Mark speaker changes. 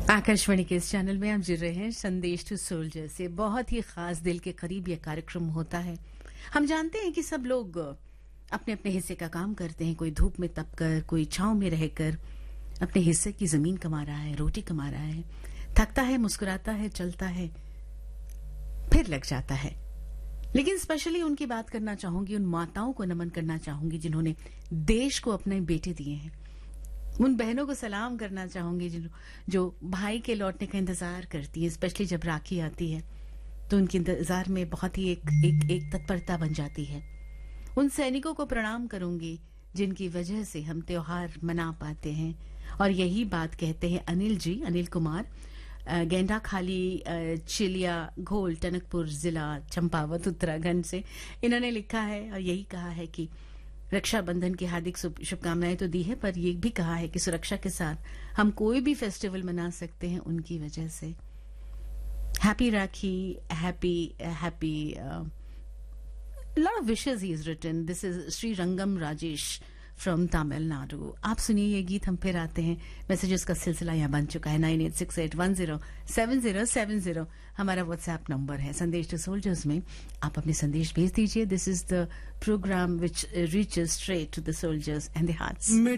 Speaker 1: आकाशवाणी के इस चैनल में आप जुड़ रहे हैं संदेश टू सोल्जर से। बहुत ही खास, दिल के करीब यह कार्यक्रम होता है। हम जानते हैं कि सब लोग अपने अपने हिस्से का काम करते हैं। कोई धूप में तपकर, कोई छांव में रहकर अपने हिस्से की जमीन कमा रहा है, रोटी कमा रहा है, थकता है, मुस्कुराता है, चलता है, फिर लग जाता है। लेकिन स्पेशली उनकी बात करना चाहूंगी, उन माताओं को नमन करना चाहूंगी जिन्होंने देश को अपने बेटे दिए हैं। उन बहनों को सलाम करना चाहूंगी जो भाई के लौटने का इंतजार करती है। स्पेशली जब राखी आती है तो उनके इंतजार में बहुत ही एक तत्परता बन जाती है। उन सैनिकों को प्रणाम करूंगी जिनकी वजह से हम त्योहार मना पाते हैं। और यही बात कहते हैं अनिल जी, अनिल कुमार, गेंडा खाली, चिलिया घोल, टनकपुर जिला, चंपावत, उत्तराखंड से। इन्होंने लिखा है और यही कहा है कि रक्षाबंधन की हार्दिक शुभकामनाएं तो दी है, पर ये भी कहा है कि सुरक्षा के साथ हम कोई भी फेस्टिवल मना सकते हैं उनकी वजह से। Happy rakhi, happy lot of wishes he has written. This is Sri Rangam Rajesh from Tamil Nadu. आप सुनिए ये गीत, हम फिर आते हैं। मैसेजेस का सिलसिला यहाँ बन चुका है। 9868107070 हमारा व्हाट्सएप नंबर है। संदेश टू सोल्जर्स में आप अपने संदेश भेज दीजिए। This is the programme which reaches straight to the soldiers and the hearts.